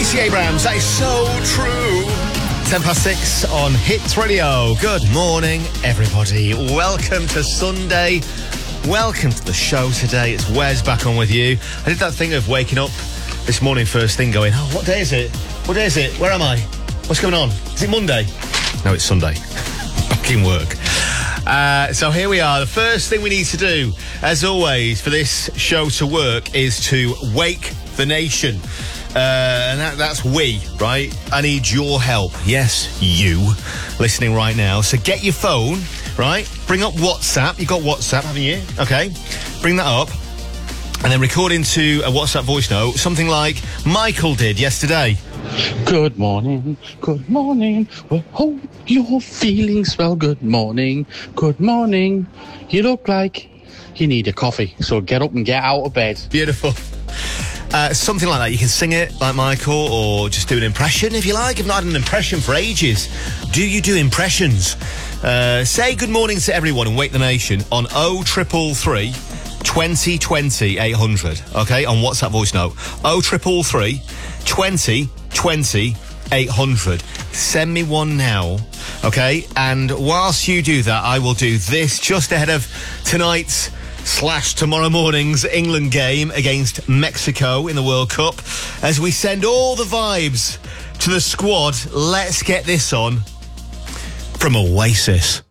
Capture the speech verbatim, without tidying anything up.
Stacey Abrams, that is so true. Ten past six on Hits Radio. Good morning, everybody. Welcome to Sunday. Welcome to the show today. It's Wes back on with you. I did that thing of waking up this morning first thing going, oh, what day is it? What day is it? Where am I? What's going on? Is it Monday? No, it's Sunday. Back in work. Uh, so here we are. The first thing we need to do, as always, for this show to work is to wake the nation. Uh, and that, that's we, right? I need your help. Yes, you, listening right now. So get your phone, right? Bring up WhatsApp. You got WhatsApp, haven't you? Okay. Bring that up. And then record into a WhatsApp voice note, something like Michael did yesterday. Good morning, good morning. Well, hope you're feeling swell. Good morning, good morning. You look like you need a coffee, so get up and get out of bed. Beautiful. Uh, something like that. You can sing it like Michael or just do an impression if you like. I've not had an impression for ages. Do you do impressions? Uh, say good morning to everyone and wake the nation on oh triple three, twenty twenty, eight hundred. Okay, on WhatsApp voice note. oh triple three, twenty twenty, eight hundred. Send me one now. Okay, and whilst you do that, I will do this just ahead of tonight's slash tomorrow morning's England game against Mexico in the World Cup. As we send all the vibes to the squad, let's get this on from Oasis.